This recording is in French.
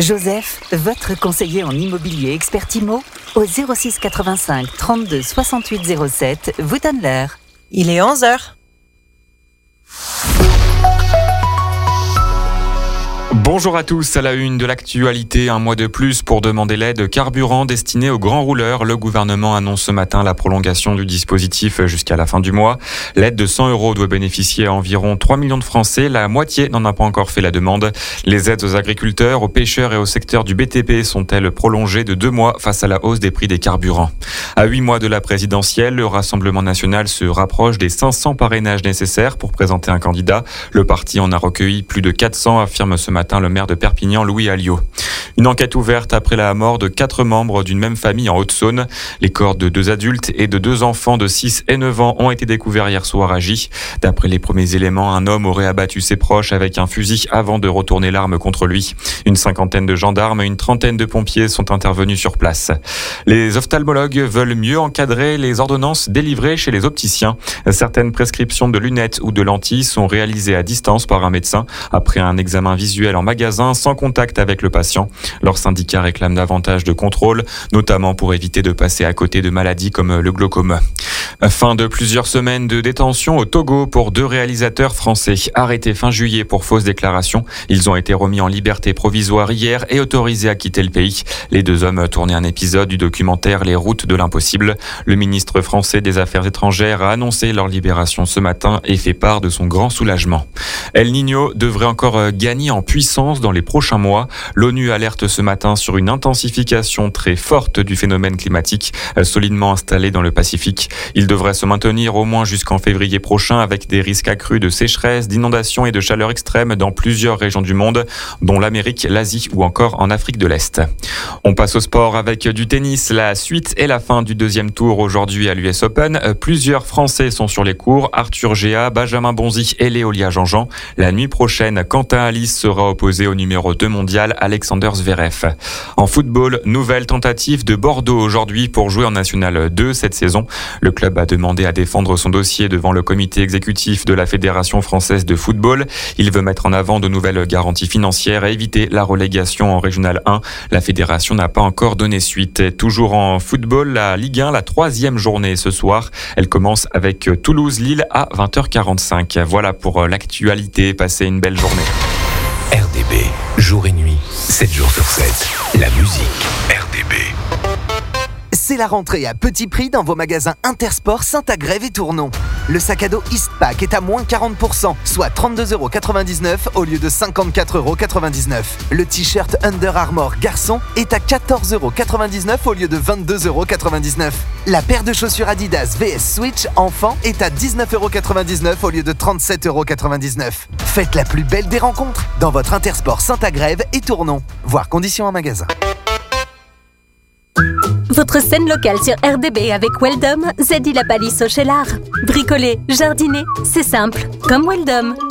Joseph, votre conseiller en immobilier expert IMO, au 06 85 32 68 07, vous donne l'heure. Il est 11h. Bonjour à tous, à la une de l'actualité, un mois de plus pour demander l'aide carburant destinée aux grands rouleurs. Le gouvernement annonce ce matin la prolongation du dispositif jusqu'à la fin du mois. L'aide de 100 € doit bénéficier à environ 3 millions de Français. La moitié n'en a pas encore fait la demande. Les aides aux agriculteurs, aux pêcheurs et au secteur du BTP sont-elles prolongées de 2 mois face à la hausse des prix des carburants. À 8 mois de la présidentielle, le Rassemblement national se rapproche des 500 parrainages nécessaires pour présenter un candidat. Le parti en a recueilli plus de 400, affirme ce matin le maire de Perpignan, Louis Alliot. Une enquête ouverte après la mort de 4 membres d'une même famille en Haute-Saône. Les corps de 2 adultes et de 2 enfants de 6 et 9 ans ont été découverts hier soir à Gy. D'après les premiers éléments, un homme aurait abattu ses proches avec un fusil avant de retourner l'arme contre lui. Une 50aine de gendarmes et une 30aine de pompiers sont intervenus sur place. Les ophtalmologues veulent mieux encadrer les ordonnances délivrées chez les opticiens. Certaines prescriptions de lunettes ou de lentilles sont réalisées à distance par un médecin après un examen visuel en magasin sans contact avec le patient. Leur syndicat réclame davantage de contrôle, notamment pour éviter de passer à côté de maladies comme le glaucome. Fin de plusieurs semaines de détention au Togo pour 2 réalisateurs français arrêtés fin juillet pour fausses déclarations. Ils ont été remis en liberté provisoire hier et autorisés à quitter le pays. Les 2 hommes tournaient un épisode du documentaire Les routes de l'impossible. Le ministre français des Affaires étrangères a annoncé leur libération ce matin et fait part de son grand soulagement. El Niño devrait encore gagner en puissance dans les prochains mois. L'ONU alerte ce matin sur une intensification très forte du phénomène climatique solidement installé dans le Pacifique. Il devrait se maintenir au moins jusqu'en février prochain avec des risques accrus de sécheresse, d'inondations et de chaleur extrême dans plusieurs régions du monde, dont l'Amérique, l'Asie ou encore en Afrique de l'Est. On passe au sport avec du tennis. La suite et la fin du 2e tour aujourd'hui à l'US Open. Plusieurs Français sont sur les cours. Arthur Géa, Benjamin Bonzi et Léolia Jean-Jean. La nuit prochaine, Quentin Alice sera opposé au numéro 2 mondial Alexander Zverev. En football, nouvelle tentative de Bordeaux aujourd'hui pour jouer en National 2 cette saison. Le club a demandé à défendre son dossier devant le comité exécutif de la Fédération française de football. Il veut mettre en avant de nouvelles garanties financières et éviter la relégation en Régional 1. La fédération n'a pas encore donné suite. Toujours en football, la Ligue 1, la 3e journée ce soir. Elle commence avec Toulouse-Lille à 20h45. Voilà pour l'actualité. Passez une belle journée. RDB, jour et nuit, 7 jours sur 7. La musique, RDB. C'est la rentrée à petit prix dans vos magasins Intersport Saint-Agrève et Tournon. Le sac à dos Eastpak est à moins 40%, soit 32,99 € au lieu de 54,99 €. Le t-shirt Under Armour garçon est à 14,99 € au lieu de 22,99 €. La paire de chaussures Adidas VS Switch enfant est à 19,99 € au lieu de 37,99 €. Faites la plus belle des rencontres dans votre Intersport Saint-Agrève et Tournon. Voir conditions en magasin. Votre scène locale sur RDB avec Weldom, Zeddy la palisse au Cheylard. Bricoler, jardiner, c'est simple, comme Weldom.